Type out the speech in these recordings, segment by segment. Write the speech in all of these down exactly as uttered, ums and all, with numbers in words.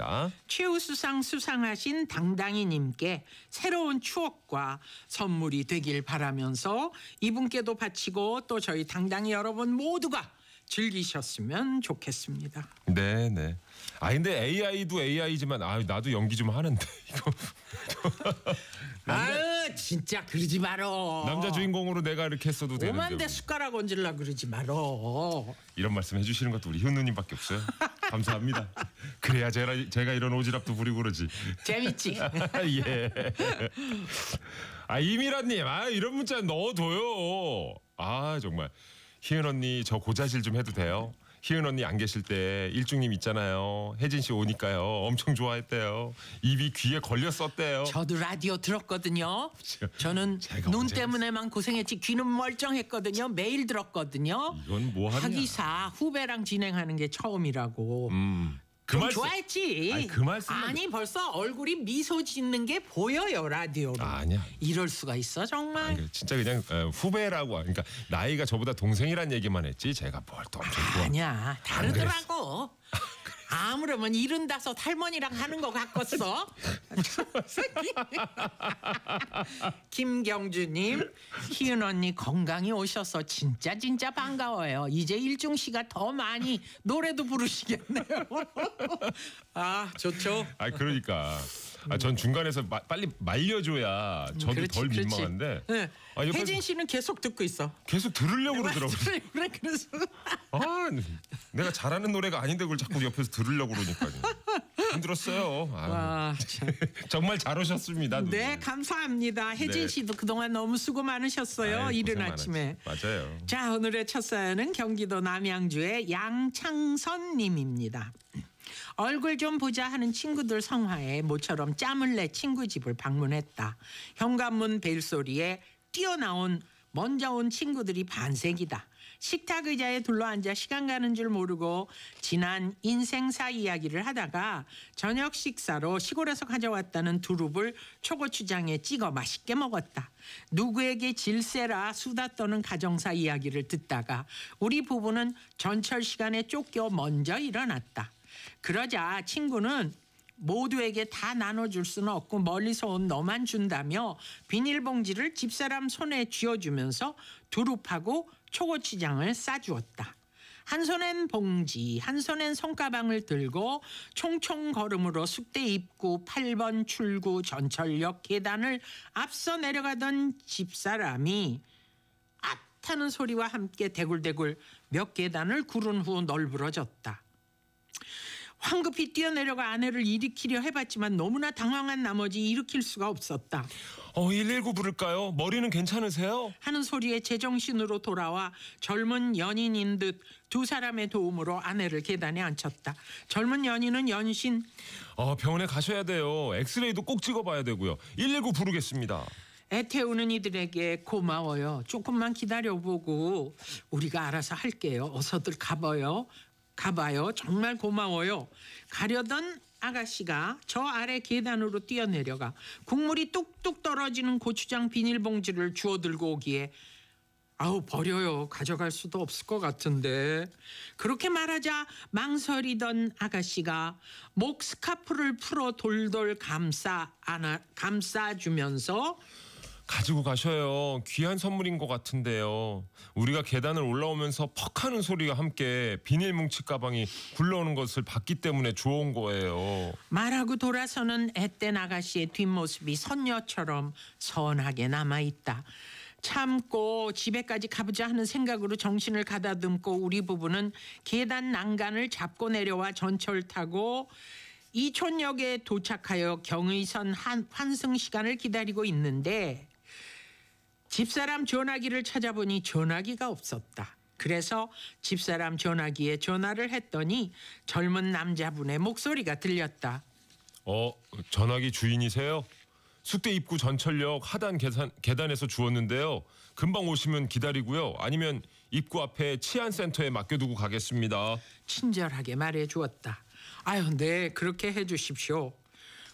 드리겠습니다. 최우수상 수상하신 당당이님께 새로운 추억과 선물이 되길 바라면서 이분께도 바치고 또 저희 당당이 여러분 모두가 즐기셨으면 좋겠습니다. 네네. 아 근데 에이아이도 에이아이지만 아 나도 연기 좀 하는데 이거. 아유 진짜 그러지 말어. 남자 주인공으로 내가 이렇게 했어도 되는데. 오만대 숟가락 얹으려 그러지 말어. 이런 말씀 해주시는 것도 우리 현우님밖에 없어요. 감사합니다. 그래야 제가 제가 이런 오지랖도 부리고 그러지. 재밌지. 예. 아 이미라님, 아 이런 문자 넣어둬요. 아 정말 희은 언니 저 고자질 좀 해도 돼요? 희은 언니 안 계실 때 일중님 있잖아요. 혜진 씨 오니까요. 엄청 좋아했대요. 입이 귀에 걸렸었대요. 저도 라디오 들었거든요. 저는 눈 때문에만 고생했지 귀는 멀쩡했거든요. 매일 들었거든요. 이건 뭐 하냐. 하기사 후배랑 진행하는 게 처음이라고. 음. 그 좀 말씀, 좋아했지. 아니, 그 말씀 아니 벌써 얼굴이 미소 짓는 게 보여요 라디오로. 아, 아니야. 이럴 수가 있어 정말. 아니, 진짜 그냥 어, 후배라고 그러니까 나이가 저보다 동생이란 얘기만 했지 제가 뭘 또 엄청 좋아. 아니야 다르더라고. 아무러면 이른다섯 할머니랑 하는 것 같겠어. 김경주님, 희은 언니 건강히 오셔서 진짜 진짜 반가워요. 이제 일중 씨가 더 많이 노래도 부르시겠네요. 아 좋죠. 아 그러니까. 아, 전 중간에서 마, 빨리 말려줘야 저도 그렇지, 덜 그렇지. 민망한데. 네. 아, 옆에서 혜진 씨는 계속 듣고 있어. 계속 들으려고 그러더라고. 그래 그래서. 아, 내가 잘하는 노래가 아닌데 그걸 자꾸 옆에서 들으려고 그러니까요. 힘들었어요. 아, 와, 참. 정말 잘 오셨습니다. 누님. 네, 감사합니다. 혜진 네. 씨도 그동안 너무 수고 많으셨어요. 아이, 이른 고생 아침에. 많았지. 맞아요. 자, 오늘의 첫 사연은 경기도 남양주의 양창선 님입니다. 얼굴 좀 보자 하는 친구들 성화에 모처럼 짬을 내 친구 집을 방문했다. 현관문 벨소리에 뛰어나온 먼저 온 친구들이 반색이다. 식탁 의자에 둘러앉아 시간 가는 줄 모르고 지난 인생사 이야기를 하다가 저녁 식사로 시골에서 가져왔다는 두릅을 초고추장에 찍어 맛있게 먹었다. 누구에게 질세라 수다 떠는 가정사 이야기를 듣다가 우리 부부는 전철 시간에 쫓겨 먼저 일어났다. 그러자 친구는 모두에게 다 나눠줄 수는 없고 멀리서 온 너만 준다며 비닐봉지를 집사람 손에 쥐어주면서 두릅하고 초고추장을 싸주었다. 한 손엔 봉지, 한 손엔 손가방을 들고 총총 걸음으로 숙대 입구 팔 번 출구 전철역 계단을 앞서 내려가던 집사람이 앗 하는 소리와 함께 대굴대굴 몇 계단을 구른 후 널브러졌다. 황급히 뛰어내려가 아내를 일으키려 해봤지만 너무나 당황한 나머지 일으킬 수가 없었다. 어, 일일구 부를까요? 머리는 괜찮으세요? 하는 소리에 제정신으로 돌아와 젊은 연인인 듯 두 사람의 도움으로 아내를 계단에 앉혔다. 젊은 연인은 연신 어, 병원에 가셔야 돼요. 엑스레이도 꼭 찍어봐야 되고요. 일일구 부르겠습니다. 애태우는 이들에게 고마워요. 조금만 기다려보고 우리가 알아서 할게요. 어서들 가봐요. 가봐요. 정말 고마워요. 가려던 아가씨가 저 아래 계단으로 뛰어내려가 국물이 뚝뚝 떨어지는 고추장 비닐봉지를 주워 들고 오기에 아우 버려요. 가져갈 수도 없을 것 같은데. 그렇게 말하자 망설이던 아가씨가 목 스카프를 풀어 돌돌 감싸 안아, 감싸주면서 가지고 가셔요. 귀한 선물인 것 같은데요. 우리가 계단을 올라오면서 퍽 하는 소리와 함께 비닐 뭉치 가방이 굴러오는 것을 봤기 때문에 주워온 거예요. 말하고 돌아서는 앳된 아가씨의 뒷모습이 선녀처럼 선하게 남아있다. 참고 집에까지 가보자 하는 생각으로 정신을 가다듬고 우리 부부는 계단 난간을 잡고 내려와 전철 타고 이촌역에 도착하여 경의선 한, 환승 시간을 기다리고 있는데 집사람 전화기를 찾아보니 전화기가 없었다. 그래서 집사람 전화기에 전화를 했더니 젊은 남자분의 목소리가 들렸다. 어, 전화기 주인이세요? 숙대 입구 전철역 하단 계단, 계단에서 주웠는데요. 금방 오시면 기다리고요. 아니면 입구 앞에 치안센터에 맡겨두고 가겠습니다. 친절하게 말해 주었다. 아유, 네, 그렇게 해 주십시오.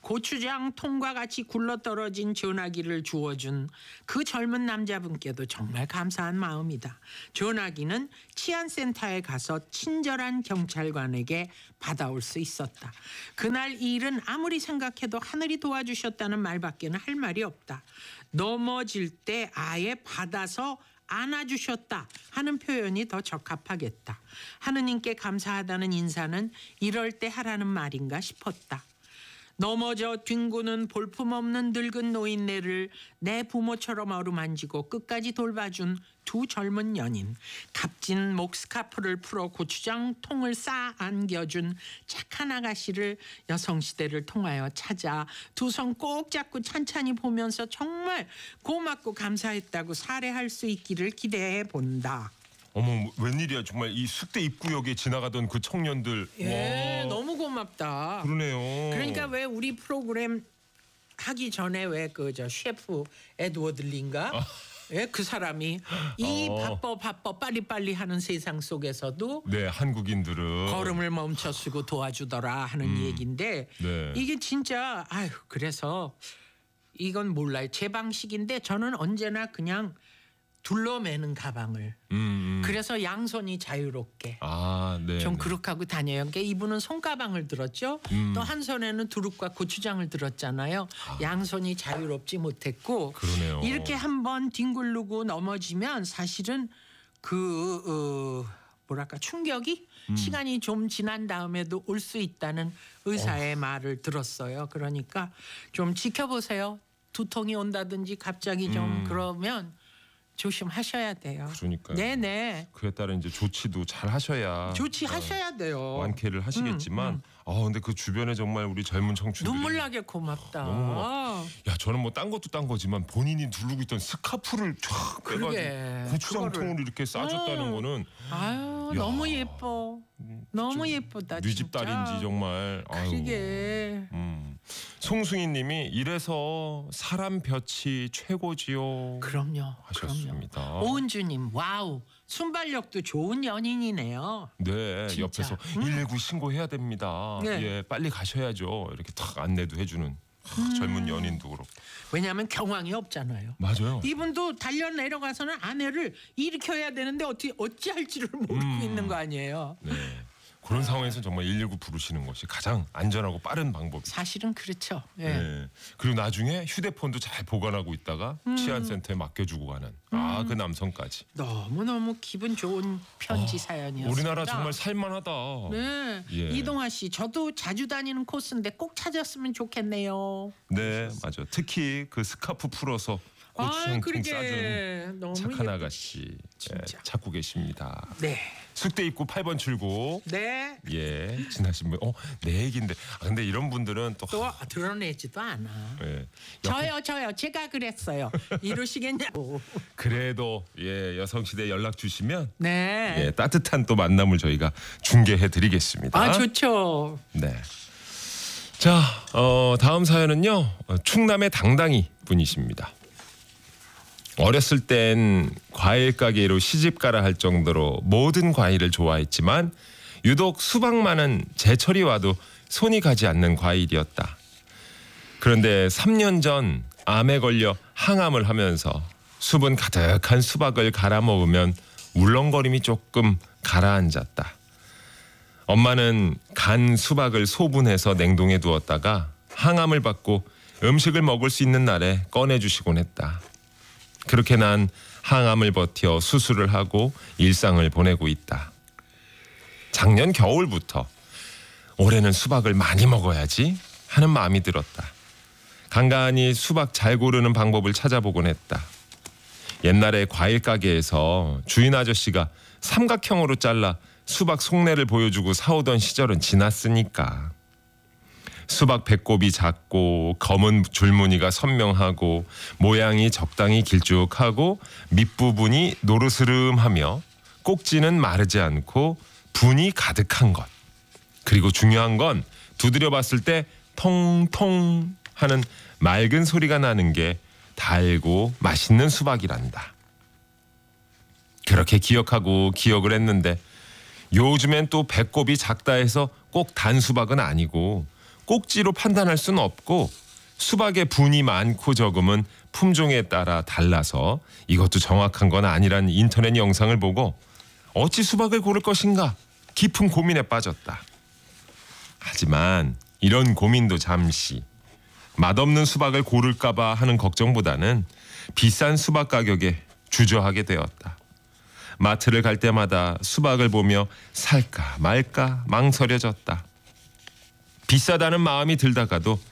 고추장 통과 같이 굴러떨어진 전화기를 주워준 그 젊은 남자분께도 정말 감사한 마음이다. 전화기는 치안센터에 가서 친절한 경찰관에게 받아올 수 있었다. 그날 이 일은 아무리 생각해도 하늘이 도와주셨다는 말밖에는 할 말이 없다. 넘어질 때 아예 받아서 안아주셨다 하는 표현이 더 적합하겠다. 하느님께 감사하다는 인사는 이럴 때 하라는 말인가 싶었다. 넘어져 뒹구는 볼품없는 늙은 노인네를 내 부모처럼 어루만지고 끝까지 돌봐준 두 젊은 연인, 값진 목스카프를 풀어 고추장 통을 싸 안겨준 착한 아가씨를 여성시대를 통하여 찾아 두 손 꼭 잡고 찬찬히 보면서 정말 고맙고 감사했다고 사례할 수 있기를 기대해 본다. 어머, 웬일이야. 정말 이 숙대 입구역에 지나가던 그 청년들. 예, 와, 너무 고맙다. 그러네요. 그러니까 왜 우리 프로그램 하기 전에 왜 그 저 셰프 에드워드 린가 예, 그 사람이 이 어. 바빠 바빠 빨리빨리 하는 세상 속에서도 네, 한국인들은 걸음을 멈춰쓰고 도와주더라 하는 얘기인데 네. 이게 진짜 아유 그래서 이건 몰라요. 제 방식인데 저는 언제나 그냥 둘러매는 가방을 음, 음. 그래서 양손이 자유롭게 아, 네. 좀 네. 그렇게 하고 다녀요. 그러니까 이분은 손가방을 들었죠. 음. 또 한 손에는 두릅과 고추장을 들었잖아요. 양손이 자유롭지 못했고 그러네요. 이렇게 한번 뒹굴르고 넘어지면 사실은 그 어, 뭐랄까 충격이 음. 시간이 좀 지난 다음에도 올 수 있다는 의사의 어. 말을 들었어요. 그러니까 좀 지켜보세요. 두통이 온다든지 갑자기 좀 음. 그러면 조심하셔야 돼요. 그러니까요. 네네. 그에 따른 이제 조치도 잘 하셔야 조치하셔야 돼요. 완쾌를 하시겠지만, 음, 음. 아 근데 그 주변에 정말 우리 젊은 청춘들이 눈물 나게 고맙다. 너무 야, 저는 뭐 딴 것도 딴 거지만 본인이 두르고 있던 스카프를 쫙 빼가지고 그러게. 고추장 그거를- 통으로 이렇게 싸줬다는 음. 거는 아유 야. 너무 예뻐. 너무 예쁘다. 네 집 진짜. 딸인지 정말. 아유. 그러게. 음. 송승희님이 이래서 사람 볕이 최고지요. 그럼요. 하셨습니다. 그럼요. 오은주님 와우 순발력도 좋은 연인이네요. 네, 진짜. 옆에서 음. 일일구 신고해야 됩니다. 네. 예, 빨리 가셔야죠. 이렇게 탁 안내도 해주는 하, 젊은 연인도 그렇고. 왜냐하면 경황이 없잖아요. 맞아요. 이분도 달려 내려가서는 아내를 일으켜야 되는데 어떻게 어찌할지를 모르고 음. 있는 거 아니에요. 네, 그런 상황에서 정말 일일구 부르시는 것이 가장 안전하고 빠른 방법이죠. 사실은 그렇죠. 예. 네. 그리고 나중에 휴대폰도 잘 보관하고 있다가 음. 치안센터에 맡겨주고 가는 아, 그 남성까지. 너무 너무 기분 좋은 편지 사연이었습니다. 아, 우리나라 정말 살만하다. 네, 예. 이동아 씨, 저도 자주 다니는 코스인데 꼭 찾았으면 좋겠네요. 네, 맞아. 특히 그 스카프 풀어서 고추장 통 싸준 그러게 너무 착한 예쁘- 아가씨 예, 진짜. 찾고 계십니다. 네, 숙대 입구 팔 번 출구. 네, 예, 지나신 분. 어, 내 얘긴데. 아, 근데 이런 분들은 또. 또 드러내지도 않아. 예, 저요, 저요, 제가 그랬어요. 이러시겠냐고. 그래도 예 여성시대 연락 주시면 네. 예 따뜻한 또 만남을 저희가 중개해드리겠습니다. 아 좋죠. 네. 자, 어, 다음 사연은요. 어, 충남의 당당이 분이십니다. 어렸을 땐 과일 가게로 시집가라 할 정도로 모든 과일을 좋아했지만 유독 수박만은 제철이 와도 손이 가지 않는 과일이었다. 그런데 삼 년 전 암에 걸려 항암을 하면서 수분 가득한 수박을 갈아 먹으면 울렁거림이 조금 가라앉았다. 엄마는 간 수박을 소분해서 냉동해 두었다가 항암을 받고 음식을 먹을 수 있는 날에 꺼내주시곤 했다. 그렇게 난 항암을 버텨 수술을 하고 일상을 보내고 있다. 작년 겨울부터 올해는 수박을 많이 먹어야지 하는 마음이 들었다. 간간히 수박 잘 고르는 방법을 찾아보곤 했다. 옛날에 과일 가게에서 주인 아저씨가 삼각형으로 잘라 수박 속내를 보여주고 사오던 시절은 지났으니까. 수박 배꼽이 작고 검은 줄무늬가 선명하고 모양이 적당히 길쭉하고 밑부분이 노르스름하며 꼭지는 마르지 않고 분이 가득한 것. 그리고 중요한 건 두드려 봤을 때 통통 하는 맑은 소리가 나는 게 달고 맛있는 수박이란다. 그렇게 기억하고 기억을 했는데 요즘엔 또 배꼽이 작다 해서 꼭 단 수박은 아니고 꼭지로 판단할 수는 없고 수박의 분이 많고 적음은 품종에 따라 달라서 이것도 정확한 건 아니란 인터넷 영상을 보고 어찌 수박을 고를 것인가 깊은 고민에 빠졌다. 하지만 이런 고민도 잠시 맛없는 수박을 고를까봐 하는 걱정보다는 비싼 수박 가격에 주저하게 되었다. 마트를 갈 때마다 수박을 보며 살까 말까 망설여졌다. 비싸다는 마음이 들다가도